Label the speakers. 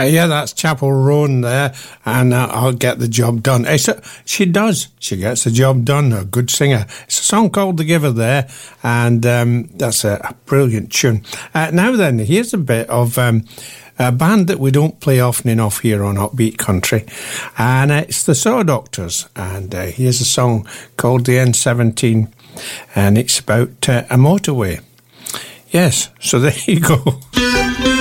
Speaker 1: Yeah, that's Chapel Roan there, and I'll get the job done. She does. She gets the job done. A good singer. It's a song called The Giver there, and that's a brilliant tune. Now then, here's a bit of a band that we don't play often enough here on Upbeat Country, and it's the Saw Doctors, and here's a song called The N17, and it's about a motorway. Yes, so there you go.